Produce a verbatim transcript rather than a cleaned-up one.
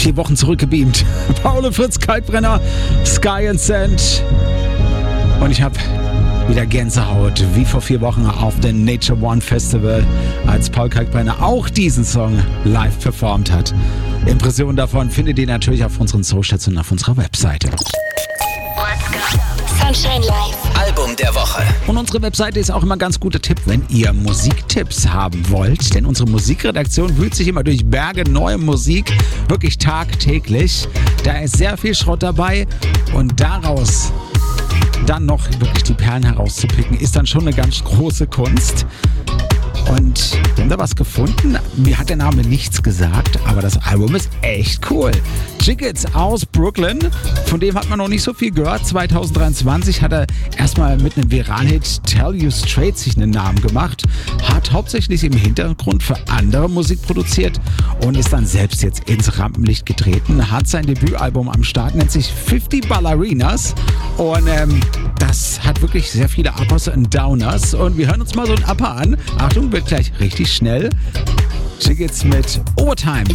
vier Wochen zurückgebeamt. Paul und Fritz Kalkbrenner, Sky and Sand. Und ich habe wieder Gänsehaut, wie vor vier Wochen auf dem Nature One Festival, als Paul Kalkbrenner auch diesen Song live performt hat. Impressionen davon findet ihr natürlich auf unseren Socials und auf unserer Webseite. Let's go. Sunshine Live. Album der Woche. Und unsere Webseite ist auch immer ein ganz guter Tipp, wenn ihr Musiktipps haben wollt. Denn unsere Musikredaktion wühlt sich immer durch Berge neue Musik, wirklich tagtäglich. Da ist sehr viel Schrott dabei und daraus dann noch wirklich die Perlen herauszupicken, ist dann schon eine ganz große Kunst. Und wir haben da was gefunden. Mir hat der Name nichts gesagt, aber das Album ist echt cool. Jiggets aus Brooklyn, von dem hat man noch nicht so viel gehört. zwanzig dreiundzwanzig hat er erstmal mit einem Viralhit Tell You Straight sich einen Namen gemacht, hat hauptsächlich im Hintergrund für andere Musik produziert und ist dann selbst jetzt ins Rampenlicht getreten, hat sein Debütalbum am Start, nennt sich fifty Ballerinas und ähm, das hat wirklich sehr viele Uppers und Downers und wir hören uns mal so ein Upper an. Achtung, wird gleich richtig schnell. Jiggets mit Overtime.